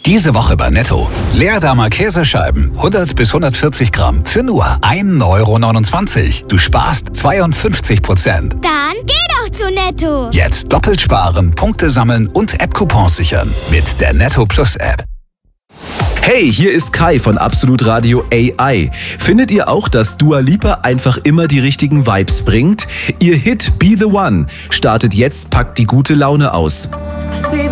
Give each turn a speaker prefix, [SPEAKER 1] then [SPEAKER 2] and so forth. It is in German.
[SPEAKER 1] Diese Woche bei Netto. Leerdammer Käsescheiben, 100 bis 140 Gramm, für nur 1,29 €. Du sparst 52%.
[SPEAKER 2] Dann geh doch zu Netto.
[SPEAKER 1] Jetzt doppelt sparen, Punkte sammeln und App-Coupons sichern. Mit der Netto Plus App.
[SPEAKER 3] Hey, hier ist Kai von Absolut Radio AI. Findet ihr auch, dass Dua Lipa einfach immer die richtigen Vibes bringt? Ihr Hit Be The One startet jetzt, packt die gute Laune aus.